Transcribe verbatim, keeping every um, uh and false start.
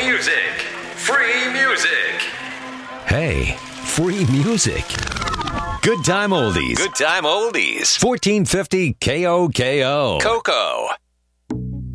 music. Free music. Hey, free music. Good time oldies. Good time oldies. fourteen fifty K O K O. Coco.